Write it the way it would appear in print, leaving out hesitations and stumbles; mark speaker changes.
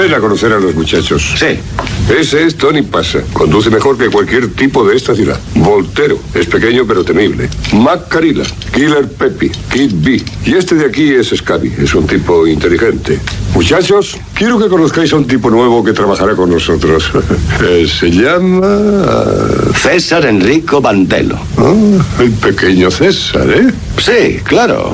Speaker 1: Ven a conocer a los muchachos.
Speaker 2: Sí.
Speaker 1: Ese es Tony Pasa. Conduce mejor que cualquier tipo de esta ciudad. Voltero. Es pequeño pero temible. Mac Carilla. Killer Peppy. Kid B. Y este de aquí es Scabby. Es un tipo inteligente. Muchachos, quiero que conozcáis a un tipo nuevo que trabajará con nosotros. Se llama...
Speaker 2: César Enrico Bandelo.
Speaker 1: El pequeño César, ¿eh?
Speaker 2: Sí, claro.